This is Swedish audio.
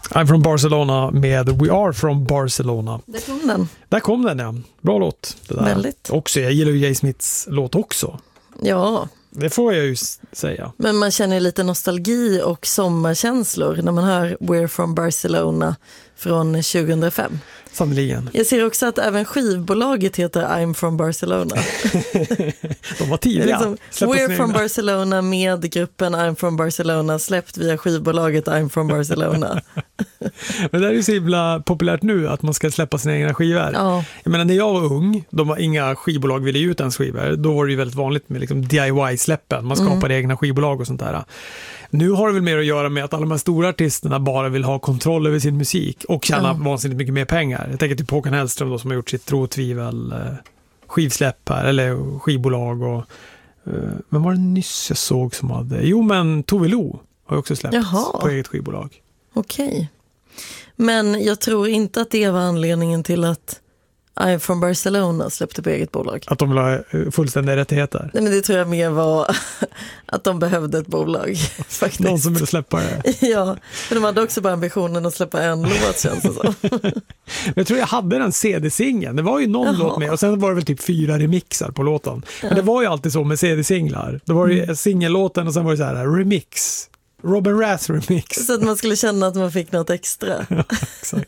I'm from Barcelona med We Are from Barcelona. Där kom den, ja. Bra låt. Det där. Väldigt. Också, jag gillar ju Jay Smiths låt också. Ja. Det får jag ju säga. Men man känner lite nostalgi och sommarkänslor när man hör We're from Barcelona från 2005. Sannoliken. Jag ser också att även skivbolaget heter I'm from Barcelona. De var tidiga. We're from Barcelona med gruppen I'm from Barcelona släppt via skivbolaget I'm from Barcelona. Men det är ju så himla populärt nu att man ska släppa sina egna skivor. Ja. Jag menar, när jag var ung, inga skivbolag ville ge ut ens skivor. Då var det ju väldigt vanligt med liksom DIY-släppen. Man skapade egna skivbolag och sånt där. Nu har det väl mer att göra med att alla de här stora artisterna bara vill ha kontroll över sin musik och tjäna vansinnigt mycket mer pengar. Jag tänker typ Håkan Hellström då, som har gjort sitt tro och tvivel skivsläpp här, eller skivbolag. Och men var det nyss jag såg som hade... Jo, men Tove Lo har också släppts på eget skivbolag. Okej. Men jag tror inte att det var anledningen till att I'm from Barcelona släppte på eget bolag. Att de vill ha fullständiga rättigheter? Nej, men det tror jag mer var att de behövde ett bolag. Faktiskt. Någon som ville släppa det. Ja, för de hade också bara ambitionen att släppa en låt, känns det som. Jag tror jag hade den CD-singeln. Det var ju någon låt med och sen var det väl typ 4 remixar på låten. Men det var ju alltid så med CD-singlar. Då var det ju singellåten och sen var det så här remix. Robin Rath remix. Så att man skulle känna att man fick något extra. Ja, exakt.